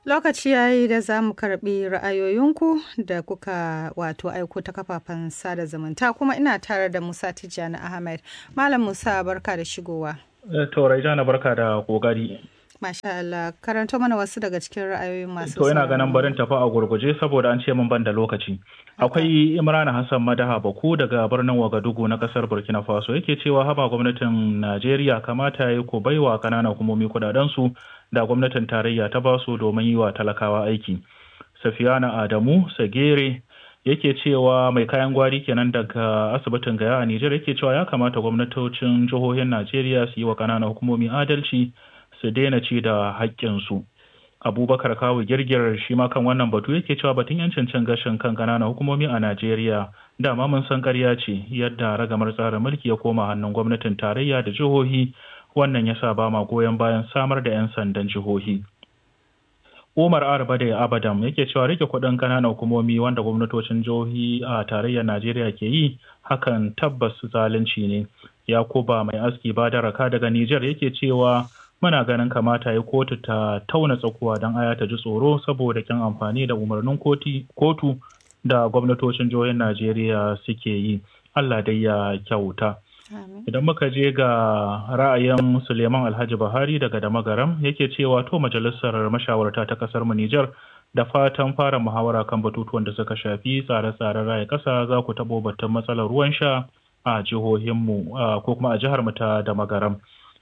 Lokaci yayi da za mu karɓi ra'ayoyinku da kuka aiko ta kafafen sada zumunta, kuma ina tare da Musa Tijjani Ahmed. Malam Musa, barka da shigowa. To Raijana, barka da kokari. Masha Allah, karanto mana wasu daga cikin ra'ayoyin masu To ina ganin barin tafi a gurguje saboda an ce min ban da lokaci. Akwai Imran Hassan Madaha Baku daga birnin Wagadugu na kasar Burkina Faso yake cewa haba gwamnatin Najeriya kamata ya ku baiwa kananan hukumomi kudaden su da gwamnatin tarayya ta basu domin yi wa talakawa aiki. Safiyana Adamu Sagere yake cewa mai kayan gwari kenan daga asibitin Gaya a Nijar yake cewa ya kamata gwamnatocin jihohin Najeriya su yi wa kananan hukumomi adalci, su daina ci da haƙƙinsu. Abubakar Kawu Girgir shi ma kan wannan batu yake cewa batun yancin cin gashin kan kananan hukumomi a Najeriya dama mun san ƙarya ce, yadda ragamar tsarin mulki ya koma hannun gwamnatin tarayya da jihohi, wannan yasa ba ma goyon bayan samar da 'yan sandan jihohi. Umar Arbade Abadam yake cewa rike kuɗin kananan hukumomi wanda gwamnatocin jihohi a tarayyar Najeriya ke yi hakan tabbas zalunci ne. Yakuba Mai Aski Badaraka daga Nijar yake cewa muna ganin kamata ya kotu ta tauna tsakuwa don aya ta ji tsoro saboda kin amfani da umarnin kotu da gwamnatocin jihohin Najeriya suke yi. Allah dai ya kyauta. Idan muka je ga ra'ayin Suleiman Alhaji Buhari daga Damagaram yake cewa to majalisar mashawarta ta kasar mu Nijar da fatan fara muhawara kan batutuwan da suka shafi tsare-tsaren raya kasa za ku tabo batun matsalar ruwan sha a jihohinmu ko kuma a jihar mu ta Damagaram.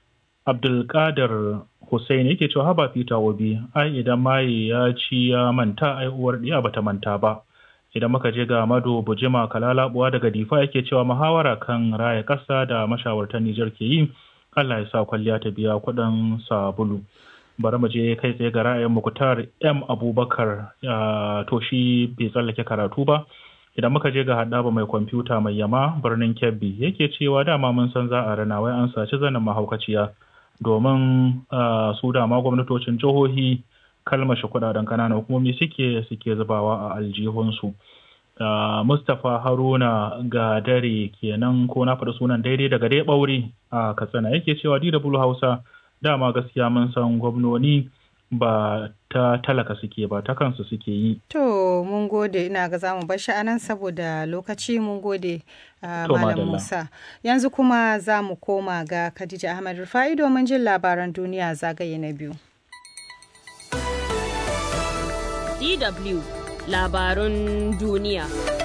Abdulkadir Hussein yake cewa haba Peter Obi ai idan maye ya ci ya manta ai uwar diya bata manta ba. Idan muka je ga Mado Bujima Kalalabuwa daga Difa yake cewa muhawara kan raya kasa da mashawartan Nijar ke yi, Allah ya sa kwalliya ta biya kuɗin sabulu. Bari mu je kai tsaye ga ra'ayin Muktar M Abubakar to shi bai tsallake karatu ba. Idan muka je ga Haddaba mai kwamfuta mai yama birnin Kebbi yake cewa dama mun san za a rana wai an saci zanin mahaukaciya, domin su dama gwamnatocin jihohi kalmashi kudaden kananan hukumomi suke zubawa a aljihunsu. Mustapha Haruna ga dare kenan ko na faɗi sunan daidai daga dai ɓaure a Katsina yake cewa DW Hausa dama gaskiya mun san gwamnoni ba ta talaka suke ba ta kansu suke yi. To mun gode, ina ga zamu bar shi anan saboda lokaci. Mun gode Malam Musa. Yanzu kuma za mu koma ga Khadija Ahmad Rufai domin jin labaran duniya zagaye na biyu. DW labarun duniya.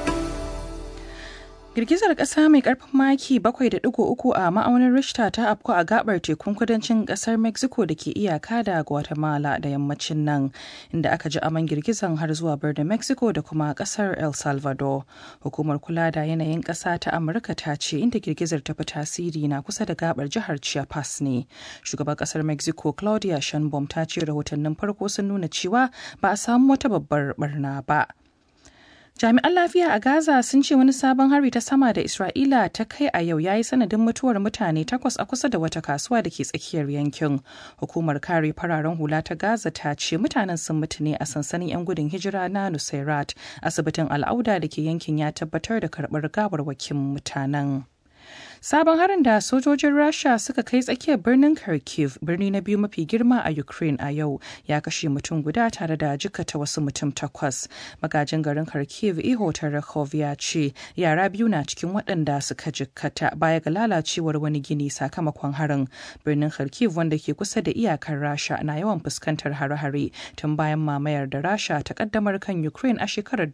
Girgizar ƙasa mai ƙarfin maki 7.3 a ma'aunin Richter ta afku a gabar tekun kudancin ƙasar Mexico da ke iyaka da Guatemala da yammacin nan, inda aka ji aman girgizan har zuwa birnin Mexico da kuma ƙasar El Salvador. Hukumar kula da yanayin ƙasa ta Amurka ta ce inda girgizar ta fi tasiri na kusa da gabar jihar Chiapas ne. Shugaban ƙasar Mexico Claudia Sheinbaum ta ce rahotannin farko sun nuna cewa ba a samu wata babbar barna ba. Jami'an lafiya a Gaza sun ce wani sabon hari ta sama da Isra'ila ta kai a yau ya yi sanadin mutuwar mutane 8 a kusa da wata kasuwa da ke tsakiyar yankin. Hukumar kare fararen hula ta Gaza ta ce mutanen sun mutu ne a sansanin 'yan gudun hijira na Nusairat. Asibitin Al'auda da ke yankin ya tabbatar da karɓar gawarwakin mutanen. Sabon harin da sojojin Rasha suka kai tsakiyar birnin Kharkiv, birni na biyu mafi girma a Ukraine a yau, ya kashe mutum guda tare da jikata wasu mutum 8. Magajin garin Kharkiv Iho Tarakhov ya ce yara biyu na cikin waɗanda suka jikkata baya ga lalacewar wani gini sakamakon harin. Birnin Kharkiv wanda ke kusa da iyakar Rasha na yawan fuskantar hare-hare tun bayan mamayar da Rasha ta kaddamar kan Ukraine a shekarar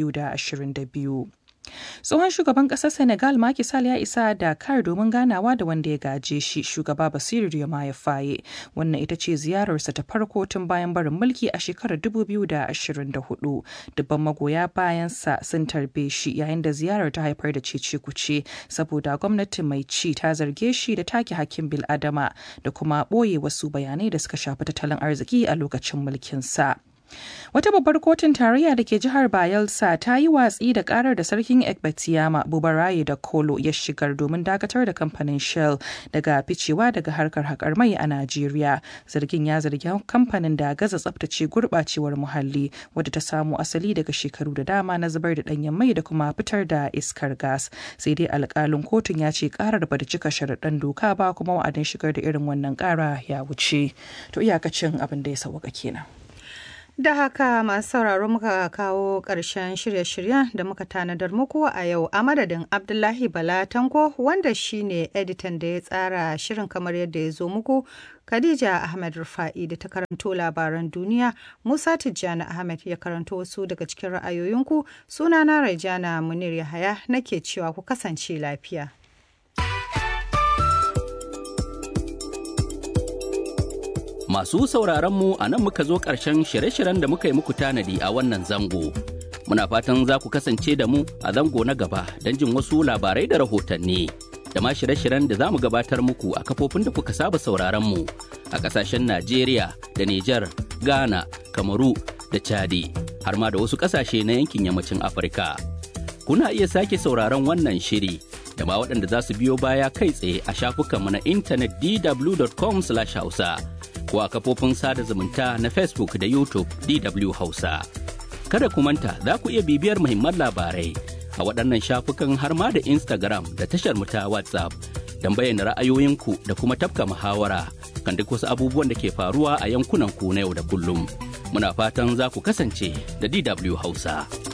2022. Tsohon shugaban ƙasar Senegal Macky Sall ya isa Dakar domin ganawa da wanda ya gaje shi, shugaba Bassirou Diomaye Faye. Wannan ita ce ziyararsa ta farko tun bayan barin mulki a shekarar 2024. Dubban magoya bayansa sun tarbe shi yayin da ziyarar ta haifar da cece-kuce saboda gwamnati mai ci ta zarge shi da take hakkin bil'adama da kuma ɓoye wasu bayanai da suka shafi tattalin arziki a lokacin mulkinsa. Wata babbar kotun tarayya da ke jihar Bayelsa ta yi watsi da karar da sarkin Ekbatiyama Bubaraye da Kolo ya shigar domin dakatar da kamfanin Shell daga ficewa daga harkar haƙar mai a Najeriya. Zargin ya zargi kamfanin da gaza tsabtace gurɓacewar muhalli wadda ta samo asali daga shekaru da dama na zubar da ɗanyen mai da kuma fitar da iskar gas. Sai dai alƙalin kotun ya ce karar ba da cika sharaɗan doka ba kuma wa'adin shigar da irin wannan ƙara ya wuce. To iyakacin abin da ya sauka kenan. Da haka masu sauraro muka kawo ƙarshen shirye-shiryen da muka tanadar muku a yau a madadin Abdullahi Bala Tanko wanda shine editan da ya tsara shirin kamar yadda ya zo muku, Khadija Ahmed Rufa'i da ta karanto labaran duniya, Musa Tijjani Ahmed ya karanto wasu daga cikin ra'ayoyinku, sunana Raijana Munir Yahaya nake cewa ku kasance lafiya. Masu sauraronmu a nan muka zo ƙarshen shirye-shiryen da muka yi muku tanadi a wannan zango. Muna fatan za ku kasance da mu a zango na gaba don jin wasu labarai da rahotanni. Da ma shirye-shiryen da za mu gabatar muku a kafofin da kuka saba sauraronmu a ƙasashen Najeriya da Nijar, Ghana, Kamaru da Chadi, har ma da wasu ƙasashe na yankin yammacin Afirka. Kuna iya sake sauraron wannan shiri da ma waɗanda za su biyo baya kai tsaye a shafukanmu na intanet dw.com/hausa. ko a kafofin sada zumunta na Facebook da YouTube DW Hausa. Kada ku manta za ku iya bibiyar muhimman labarai a waɗannan shafukan har ma da Instagram da tashar mu ta WhatsApp don bayyana ra'ayoyinku da kuma tafka muhawara kan duk wasu abubuwan da ke faruwa a yankunan ku na yau da kullum. Muna fatan za ku kasance da DW Hausa.